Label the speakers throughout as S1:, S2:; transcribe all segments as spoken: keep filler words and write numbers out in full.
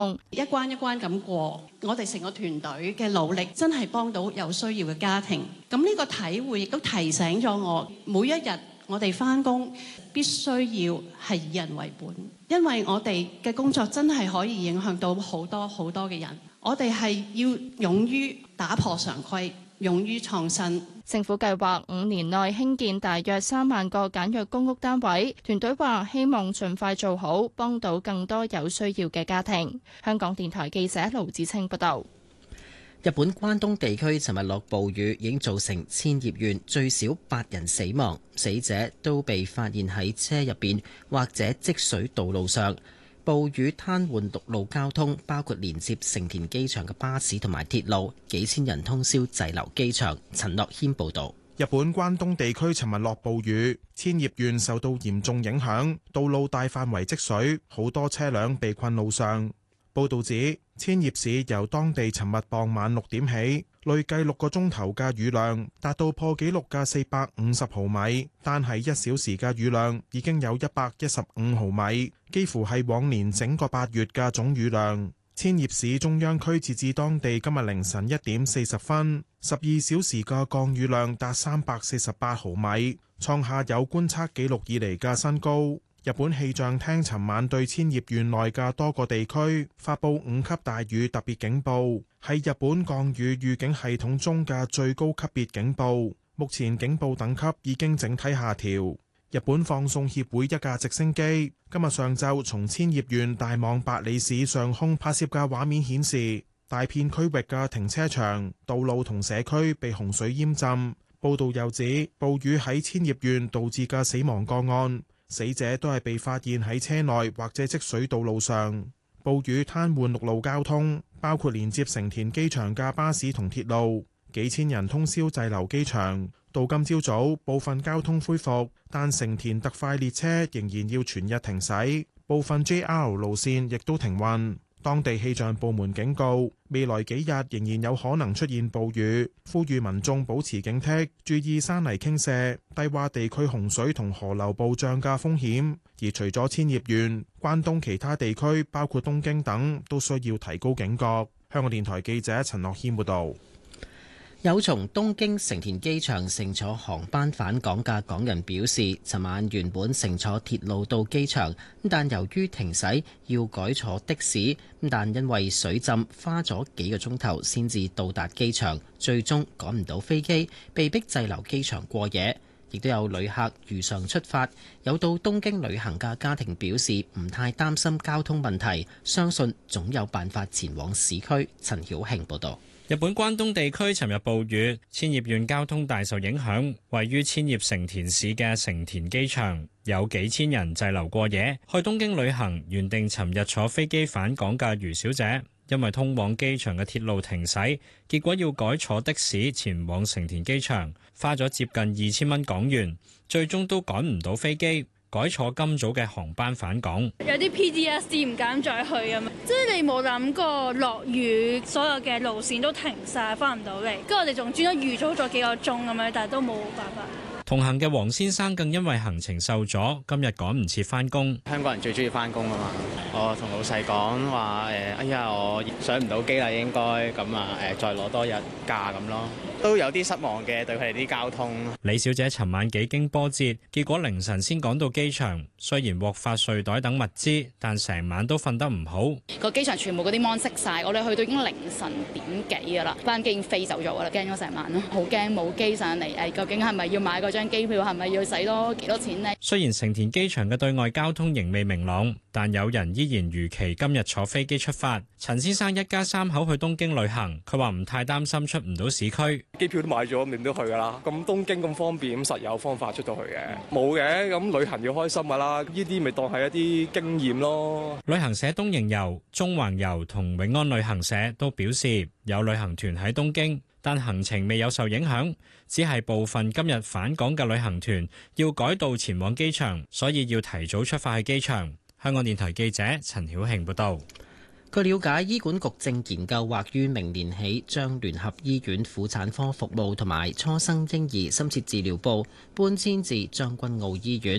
S1: 一關一關咁過，我哋成個團隊嘅努力真係幫到有需要嘅家庭。咁呢個體會亦都提醒咗我，每一日我哋返工必須要係以人為本，因為我哋嘅工作真係可以影響到好多好多嘅人。我哋係要勇於打破常規，勇於創新。
S2: 政府計劃五年內興建大約三萬個簡約公屋單位，團隊話希望盡快做好，幫到更多有需要嘅家庭。香港電台記者盧子清報道。
S3: 日本關東地區尋日落暴雨，已經造成千葉縣最少八人死亡，死者都被發現喺車入邊或者積水道路上。暴雨癱瘓陸路交通，包括連接成田機場嘅巴士同埋鐵路，幾千人通宵滯留機場。陳樂軒報導。
S4: 日本關東地區尋日落暴雨，千葉縣受到嚴重影響，道路大範圍積水，好多車輛被困路上。報導指，千葉市由當地尋日傍晚六點起，累計六個鐘頭嘅雨量達到破紀錄嘅四百五十毫米，單係一小時嘅雨量已經有一百一十五毫米，幾乎係往年整個八月嘅總雨量。千葉市中央區截至當地今日凌晨一點四十分，十二小時嘅降雨量達三百四十八毫米，創下有觀測記錄以嚟嘅新高。日本氣象廳尋晚對千葉縣內嘅多個地區發佈五級大雨特別警報，係日本降雨預警系統中嘅最高級別警報。目前警報等級已經整體下調。日本放送協會一架直升機今日上晝從千葉縣大網白里市上空拍攝嘅畫面顯示，大片區域嘅停車場、道路同社區被洪水淹浸。報道又指，暴雨喺千葉縣導致嘅死亡個案，死者都係被發現喺車內或者積水道路上。暴雨癱瘓陸路交通，包括連接成田機場嘅巴士同鐵路，幾千人通宵滯留機場。到今朝早，部分交通恢復，但成田特快列車仍然要全日停駛，部分 J R 路線亦都停運。當地氣象部門警告，未來幾日仍然有可能出現暴雨，呼籲民眾保持警惕，注意山泥傾瀉、低洼地區洪水同河流暴漲嘅風險。而除咗千葉縣，關東其他地區包括東京等都需要提高警覺。香港電台記者陳樂軒報導。
S3: 有從東京成田機場乘坐航班返港嘅港人表示，尋晚原本乘坐鐵路到機場，但由於停駛要改坐的士，但因為水浸花咗幾個鐘頭先至到達機場，最終趕唔到飛機，被逼滯留機場過夜。亦都有旅客如常出發，有到東京旅行嘅家庭表示唔太擔心交通問題，相信總有辦法前往市區。陳曉慶報導。
S5: 日本關東地區尋日暴雨，千葉縣交通大受影響。位於千葉成田市嘅成田機場有幾千人滯留過夜。去東京旅行原定尋日坐飛機返港嘅余小姐，因為通往機場嘅鐵路停駛，結果要改坐的士前往成田機場，花咗接近二千蚊港元，最終都趕唔到飛機，改坐今早嘅航班返港。
S6: 有啲 P T S D 唔敢再去咁，即係你冇諗過落雨，所有嘅路線都停晒，翻唔到嚟。跟住我哋仲專登預早咗幾個鐘咁樣，但係都冇辦法。
S5: 同行嘅黃先生更因為行程受阻，今日趕唔切返工。
S7: 香港人最中意返工啊嘛！我同老細講話誒，哎呀，我上唔到機啦，應該咁啊誒，再攞多日假咁咯。都有啲失望嘅對佢哋啲交通。
S5: 李小姐尋晚幾經波折，結果凌晨先趕到機場。雖然獲發睡袋等物資，但成晚都瞓得唔好。
S8: 個機場全部嗰啲 mon 熄晒，我哋去到已經凌晨點幾噶啦，班機已經飛走咗噶啦，驚咗成晚咯，好驚冇機上嚟。誒，究竟係咪要買嗰張機票，係咪要使多幾多錢呢？雖然成田機場嘅對外交通仍未明朗，但有人依然如期今日坐飛機出發。陳先生一家三口去東京旅行，佢話唔太擔心出唔到市區。
S9: 機票都買咗，點都去噶啦。咁東京咁方便，咁實有方法出到去嘅。冇嘅，咁旅行要開心噶啦。呢啲咪當係一啲經驗咯。
S5: 旅行社東瀛遊、中環遊同永安旅行社都表示有旅行團喺東京，但行程未有受影響，只係部分今日返港嘅旅行團要改道前往機場，所以要提早出發去機場。香港電台記者陳曉慶報道。
S3: 據了解，醫管局正研究或於明年起將聯合醫院婦產科服務同埋初生嬰兒深切治療部搬遷至將軍澳醫院。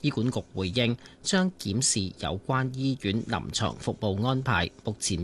S3: 醫管局回應將檢視有關醫院臨床服務安排，目前